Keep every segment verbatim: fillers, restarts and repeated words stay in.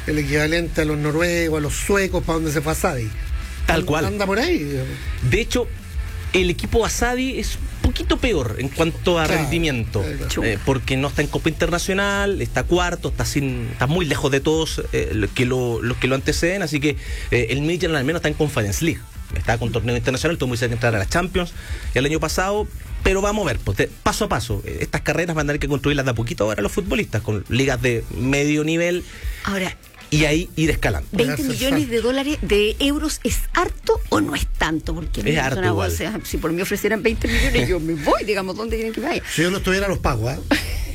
el equivalente a los noruegos, a los suecos, para donde se fue Asadi. Tal cual. Anda por ahí. De hecho, el equipo Asadi es un poquito peor en cuanto a claro, rendimiento, claro. eh, porque no está en Copa Internacional, está cuarto, está sin, está muy lejos de todos eh, los que lo, los que lo anteceden, así que eh, el Midtjylland al menos está en Conference League, está con torneo internacional, tuvo muy cerca de entrar a la Champions el año pasado, pero vamos a ver, pues, paso a paso, estas carreras van a tener que construirlas de a poquito ahora los futbolistas, con ligas de medio nivel. Ahora, y ahí ir escalando. ¿veinte millones de dólares, de euros, es harto o no es tanto? Porque es harto una, igual. O sea, si por mí ofrecieran veinte millones, yo me voy, digamos, ¿dónde quieren que me vaya? Si yo no estuviera, los pago, ¿eh?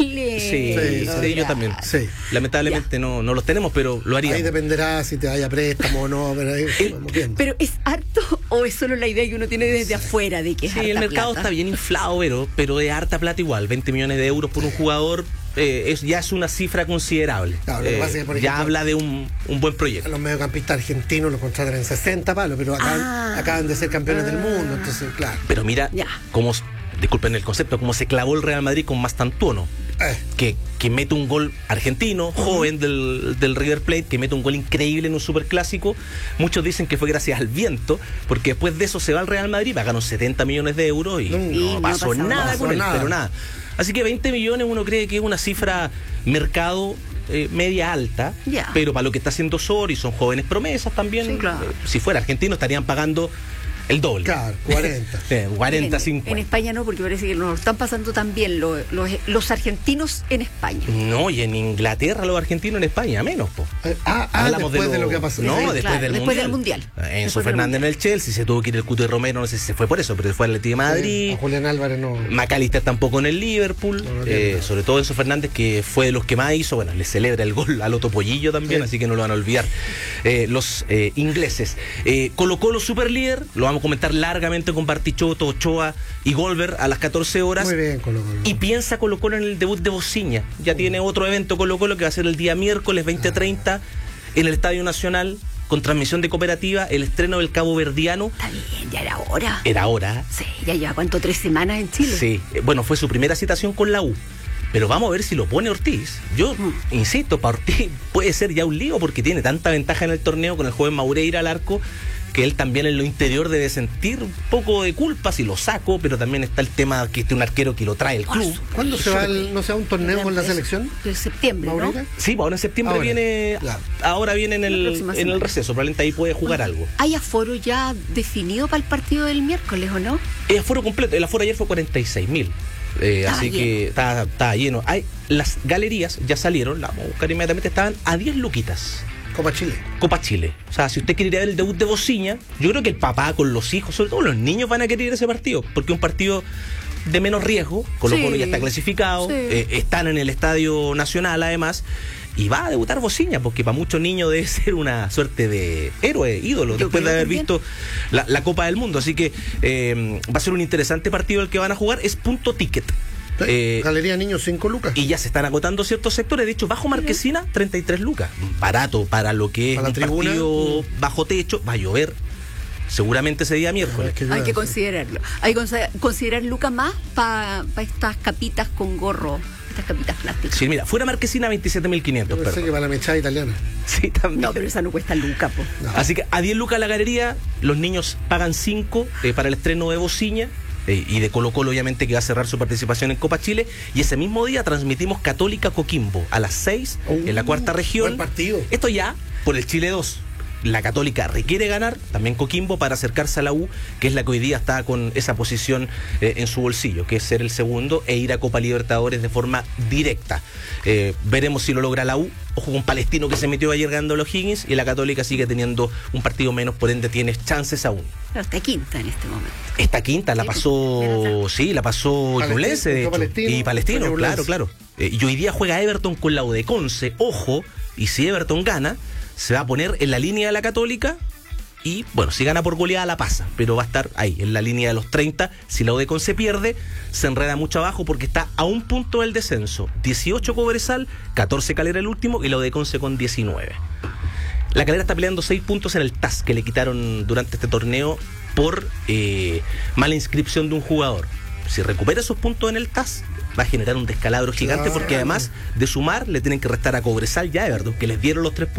Sí, sí, sí, yo también. Sí. Lamentablemente no, no los tenemos, pero lo haríamos. Ahí dependerá si te vaya préstamo o no, pero ahí el, vamos viendo. ¿Pero es harto o es solo la idea que uno tiene desde sí. afuera de que es sí, harta el mercado plata? Está bien inflado, pero, pero de harta plata igual. veinte millones de euros por un jugador eh, es, ya es una cifra considerable. Claro, eh, es que, por ejemplo, ya habla de un, un buen proyecto. Los mediocampistas argentinos los contratan en sesenta palos, pero acaban, ah, acaban de ser campeones ah, del mundo, entonces, claro. Pero mira, ya. cómo, disculpen el concepto, cómo se clavó el Real Madrid con Mastantuono. Eh. Que, que mete un gol argentino, uh-huh. joven del, del River Plate, que mete un gol increíble en un superclásico. Muchos dicen que fue gracias al viento, porque después de eso se va al Real Madrid, pagaron setenta millones de euros y no, no, no pasó no nada con él, nada. pero nada. Así que veinte millones uno cree que es una cifra mercado eh, media alta, yeah. pero para lo que está haciendo Sori, son jóvenes promesas también. Sí, claro. eh, si fuera argentino estarían pagando el doble. Claro, cuarenta. Sí, cuarenta, en, cincuenta. En España no, porque parece que nos están pasando también los, los, los argentinos en España. No, y en Inglaterra los argentinos en España, menos, po. Ah, ah Hablamos después de, lo, de lo que ha pasado. No, sí, después, claro, del, después mundial. del Mundial. Enzo Fernández en el Chelsea, se tuvo que ir el Cuti Romero, no sé si se fue por eso, pero se fue al Atlético de Madrid. Sí, Julián Álvarez no. McAllister tampoco en el Liverpool. No, no eh, sobre todo Enzo Fernández, que fue de los que más hizo. Bueno, le celebra el gol al Otto Pollillo también, sí. así que no lo van a olvidar. Eh, los eh, ingleses. Eh, Colo Colo super líder, lo vamos a comentar largamente con Bartichotto, Ochoa y Golver a las catorce horas. Muy bien, Colo Colo. Y piensa Colo Colo en el debut de Bociña. Ya uh. tiene otro evento Colo Colo que va a ser el día miércoles veinte treinta ah. en el Estadio Nacional, con transmisión de Cooperativa, el estreno del Cabo Verdiano. Está bien, ya era hora. Era hora. Sí, ya lleva cuánto, tres semanas en Chile. Sí, bueno, fue su primera citación con la U. Pero vamos a ver si lo pone Ortiz. Yo mm. insisto, para Ortiz puede ser ya un lío porque tiene tanta ventaja en el torneo con el joven Maureira al arco, que él también en lo interior debe sentir un poco de culpa si lo saco, pero también está el tema que este un arquero que lo trae el club. ¿Cuándo se va el, no se va un torneo con la selección? En septiembre, ¿no? Sí, ahora en septiembre ahora. viene claro. ahora viene en el, en el receso, probablemente ahí puede jugar algo. ¿Hay aforo ya definido para el partido del miércoles o no? El aforo completo, el aforo ayer fue cuarenta y seis mil. Eh, así lleno. que está, está lleno. Hay, las galerías ya salieron, la vamos a buscar inmediatamente, estaban a diez luquitas. Copa Chile. Copa Chile. O sea, si usted quiere ir a ver el debut de Bociña, yo creo que el papá con los hijos, sobre todo los niños, van a querer ir a ese partido, porque es un partido de menos riesgo. Colo Colo sí, ya está clasificado, sí. eh, están en el Estadio Nacional además, y va a debutar Bociña, porque para muchos niños debe ser una suerte de héroe, ídolo, yo después de haber también. visto la, la Copa del Mundo. Así que eh, va a ser un interesante partido el que van a jugar. Es punto ticket. Eh, Galería Niños, cinco lucas. Y ya se están agotando ciertos sectores. De hecho, bajo Marquesina, treinta y tres lucas. Barato para lo que para es la un tribuna, partido bajo techo. Va a llover seguramente ese día miércoles. Es que hay que considerarlo. Hay que considerar lucas más para pa estas capitas con gorro. Estas capitas plásticas. Sí, mira, fuera Marquesina veintisiete mil quinientos. Yo pensé que para la mechada italiana. Sí, también. No, pero esa no cuesta lucas, po. No. Así que a diez lucas la galería, los niños pagan cinco eh, para el estreno de Bociña. Eh, y de Colo Colo obviamente que va a cerrar su participación en Copa Chile, y ese mismo día transmitimos Católica Coquimbo a las seis uh, en la cuarta región. Buen partido. Esto ya por el Chile dos. La Católica requiere ganar, también Coquimbo, para acercarse a la U, que es la que hoy día está con esa posición eh, en su bolsillo, que es ser el segundo e ir a Copa Libertadores de forma directa. Eh, veremos si lo logra la U. Ojo con Palestino, que se metió ayer ganando a los Higgins, y la Católica sigue teniendo un partido menos, por ende tienes chances aún. Pero está quinta en este momento. Esta quinta la pasó, sí, la pasó Ñublense, de hecho, Palestino, y Palestino, claro, claro. Eh, y hoy día juega Everton con la U de Conce, ojo, y si Everton gana, se va a poner en la línea de la Católica y, bueno, si gana por goleada la pasa, pero va a estar ahí, en la línea de los treinta. Si la U de Conce pierde, se enreda mucho abajo porque está a un punto del descenso. dieciocho Cobresal, catorce Calera el último, y la U de Conce con diecinueve. La Calera está peleando seis puntos en el T A S que le quitaron durante este torneo por eh, mala inscripción de un jugador. Si recupera esos puntos en el T A S, va a generar un descalabro gigante, porque además de sumar le tienen que restar a Cobresal y a Everton, que les dieron los tres puntos.